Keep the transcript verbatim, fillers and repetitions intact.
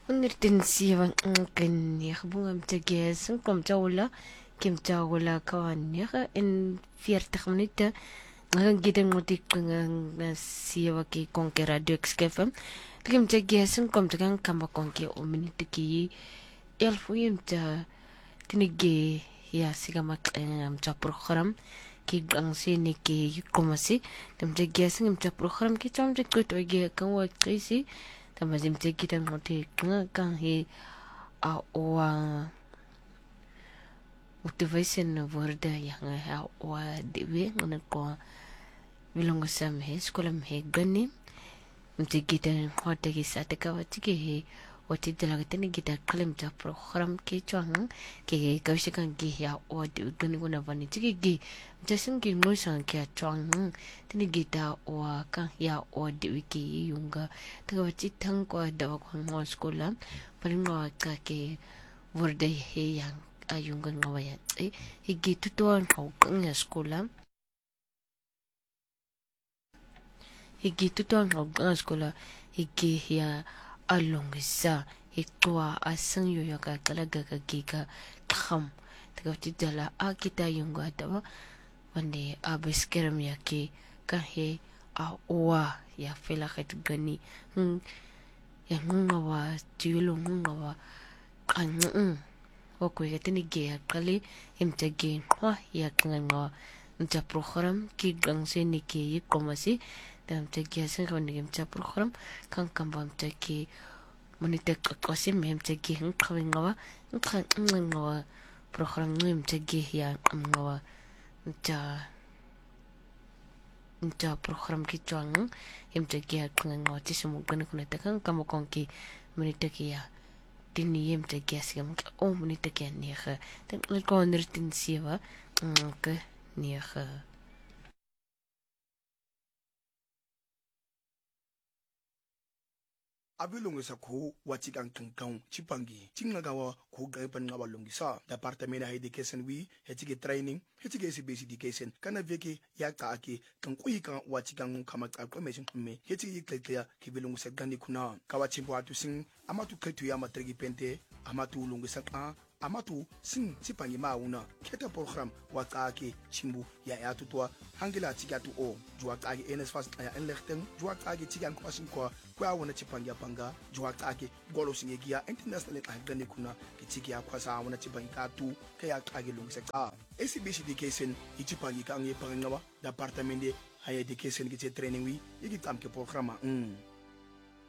Nirtinsivan kanya bunga mtagesan kom tawla kim tawla kawanya in veertig minute ngayon gitan motik ng siwa ki konke radio xkfm kim tagesan kom tagang kamba konke o minute ki elfu yim ta tinigi ya siga mak am ta program ki gang sini ki komasi kim tagesan kim ta program ki tam ta kuto ge kan wa krisi tamazim kita motik kan he a wa motivation vorda yang ha wa dewe ngana ko bilongo sam he skolam he gani mtigita hota ki sataka watike he wati dalaga tani gita kalim ta program ke chwang ke kawshikan gi ya wa de gani gona bani tike gi jasin gi mo san ke chwang tani gita wa kan ya wa de wiki yunga taga wati tang ko da ko mo skola palingo ka ke vorda he yang ayunga ngawaya e higi tutuan ko kan ya skola higi tutuan ko kan skola higi ya alongisa hikwa asang yo ya ka kalaga ka giga kham taga tidala a kita yunga dawa wande abeskeram ya ki ka he a owa ya fela khat gani ya ngawa tiyulo ngawa kan wako ya tini ge kali imtage wa ya kangawa nta program ki gang se ni ki komasi dam te ge sen ko ni imta program kan kan bam te ki monite ko se mem te ge hin kawingawa kan ngawa program ni imte ge ya ngawa nta nta program ki twang imte ge kangawa ti sumu kan ko ta kan kam ko ki monite ki ya tini yem te gasgam o muni te ken nege dan ko nirtin siwa ke nege abilongisa ko wachikan kankan chipangi chingagawa ko gaipan ngawa longisa departement of education wi hetike training hetike basic education kana veke ya kaake kan kuika wachikan kama information me hetike klekia kibilongisa gani kuna kawachimbo atu sing amatu kletu ya matrigi pente amatu longisa a amatu sing chipangi mauna keta program wakaake chimbu ya ya tutwa hangila chigatu o jwa kaake ns fast ya enlechten jwa kaake chigan kwasin kwa kwa wana chipangi panga jwa kaake golo singegia international agani kuna kichiki ya kwasa wana chipangi katu kaya kaake longisa a S B C education ichipangi kange pangawa department de higher education kiche training wi yiki tamke programa mm